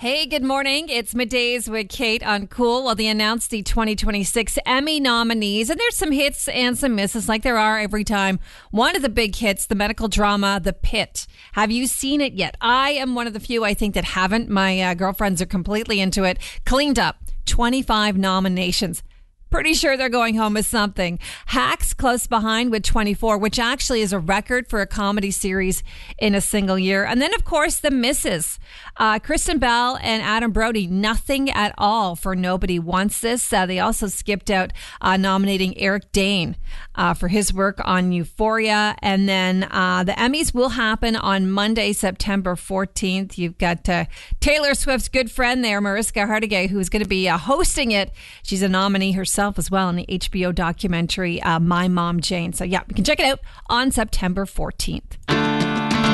Hey, good morning. It's Middays with Kate on Cool. Well, they announced the 2026 Emmy nominees, and there's some hits and some misses like there are every time. One of the big hits, the medical drama, The Pit. Have you seen it yet? I am one of the few, I think, that haven't. My girlfriends are completely into it. Cleaned up, 25 nominations. Pretty sure they're going home with something. Hacks close behind with 24, which actually is a record for a comedy series in a single year. And then, of course, the misses. Kristen Bell and Adam Brody, nothing at all for Nobody Wants This. They also skipped out nominating Eric Dane for his work on Euphoria. And then the Emmys will happen on Monday, September 14th. You've got Taylor Swift's good friend there, Mariska Hargitay, who's going to be hosting it. She's a nominee herself as well in the HBO documentary My Mom Jane. So yeah, you can check it out on September 14th.